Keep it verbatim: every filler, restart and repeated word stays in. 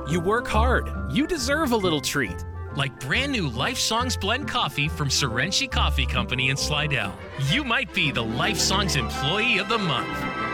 You work hard. You deserve a little treat. Like brand new Life Songs Blend Coffee from Serenchi Coffee Company in Slidell. You might be the Life Songs Employee of the Month.